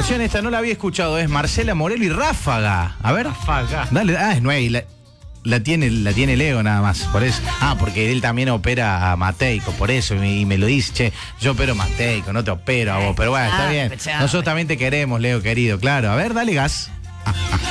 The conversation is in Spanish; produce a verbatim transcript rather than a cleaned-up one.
Atención, esta no la había escuchado, es Marcela Morelo y Ráfaga. A ver. Ráfaga. Dale, ah, es nueva y la, la tiene, la tiene Leo nada más, por eso. Ah, porque él también opera a Mateico, por eso, y me, y me lo dice, che, yo opero a Mateico, no te opero a vos, pero bueno, está Ah, bien. escuchá, Nosotros también te queremos, Leo, querido, claro. A ver, dale gas.